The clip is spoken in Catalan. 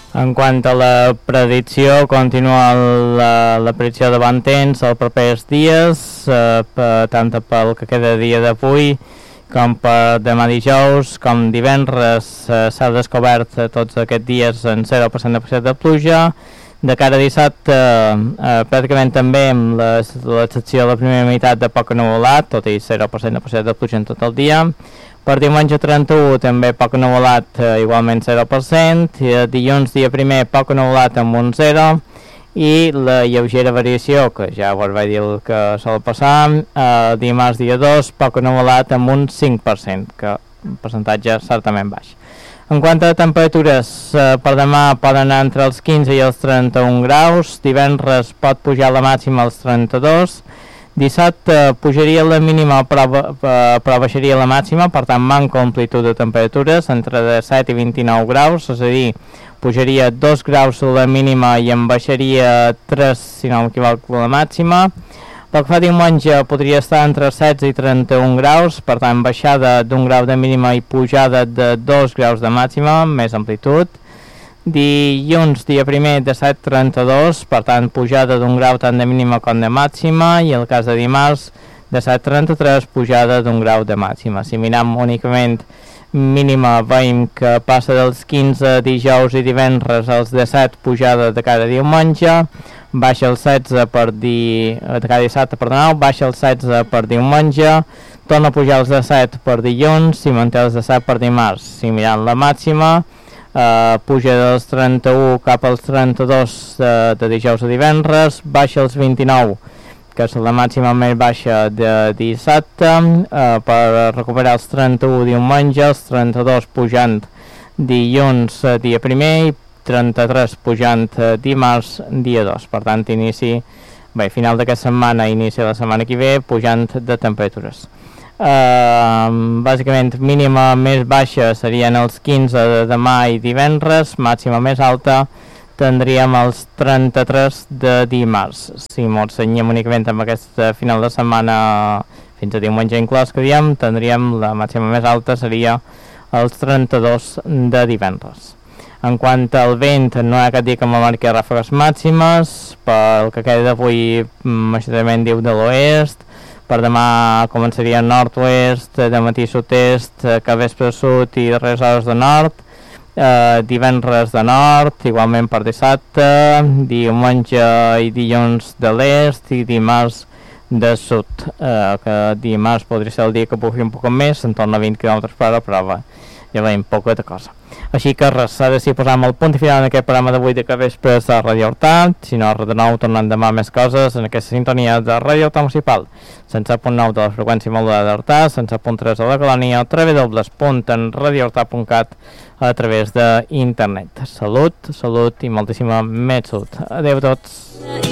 En quant a la predicció, continua la predicció de bon temps els propers dies, tant pel que queda dia d'avui com per demà dijous, com divendres s'ha descobert tots aquests dies en 0% de possibilitat de pluja. De cara a dissabte, pràcticament també amb l'excepció de la primera meitat de poc ennuvolat, tot i 0% de possibilitat de pluja en tot el dia. Per diumenge 31 també poc ennuvolat, igualment 0%, dilluns dia primer poc ennuvolat amb un 0, i la lleugera variació, que ja vos vaig dir que sol passar, dimarts dia 2 poc ennuvolat amb un 5%, que un percentatge certament baix. En quant a temperatures, per demà poden anar entre els 15 i els 31 graus, divendres pot pujar la màxima als 32, dissabte pujaria la mínima però baixaria la màxima, per tant manca amplitud de temperatures entre 17 i 29 graus, és a dir, pujaria 2 graus la mínima i en baixaria 3, si no m'equivoco, la màxima. Pel que fa diumenge podria estar entre 16 i 31 graus, per tant baixada d'un grau de mínima i pujada de 2 graus de màxima, més amplitud. Dilluns, dia primer, de 7,32, per tant pujada d'un grau tant de mínima com de màxima, i el cas de dimarts, de 7,33, pujada d'un grau de màxima. Si mirem únicament mínima, veiem que passa dels 15 dijous i divendres als 17, pujada de cada diumenge, baixa el 16 de cada dissabte, baixa el 16 per diumenge, torna a pujar els 17 per dilluns, si manté els 17 per dimarts. Si mirem la màxima, puja dels 31 cap als 32 de dijous a divendres, baixa els 29, que és la màxima més baixa de dissabte, per recuperar els 31 diumenge, els 32 pujant dilluns dia primer i 33 pujant dimarts dia 2. Per tant, final d'aquesta setmana, inici de la setmana que ve, pujant de temperatures. Bàsicament mínima més baixa serien els 15 de demà i divendres, màxima més alta tindríem els 33 de dimarts. Si ens cenyim únicament amb aquest final de setmana fins a diumenge inclòs que diem, tindríem la màxima més alta seria els 32 de divendres. En quant al vent, no hi ha cap dia que me marqui ràfegues màximes, pel que queda d'avui majoritàriament diu de l'oest. Per demà començaria nord-oest, de matí sud-est, cap vespre sud i darreres hores de nord, divendres de nord, igualment per dissabte, diumenge i dilluns de l'est i dimarts de sud, que dimarts podria ser el dia que pugi un poc més, en torno a 20 km per hora, però ja veiem poca de cosa. Així que res, ara sí posam el punt i final en aquest programa d'avui de cap vespres de Radio Horta. Si no, de nou tornant demà més coses en aquesta sintonia de Radio Horta Municipal, 107.9 de la freqüència modulada d'Horta, 107.3 de la colònia, www.radiohorta.cat a través d'internet. Salut i moltíssima més salut. Adéu a tots.